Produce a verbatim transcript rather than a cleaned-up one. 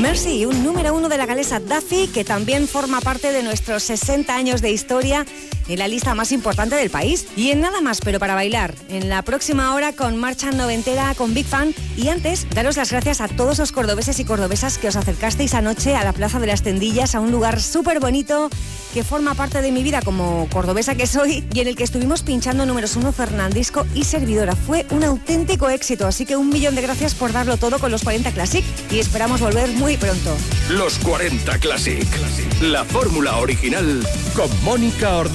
Mercy y un número uno de la galesa Duffy, que también forma parte de nuestros sesenta años de historia en la lista más importante del país. Y en Nada Más Pero Para Bailar, en la próxima hora con Marcha Noventera con Big Fan. Y antes, daros las gracias a todos los cordobeses y cordobesas que os acercasteis anoche a la Plaza de las Tendillas, a un lugar súper bonito que forma parte de mi vida como cordobesa que soy y en el que estuvimos pinchando números uno Fernandisco y Servidora. Fue un auténtico éxito, así que un millón de gracias por darlo todo con los cuarenta Classic y esperamos volver muy pronto. Los cuarenta Classic, la fórmula original con Mónica Ordóñez.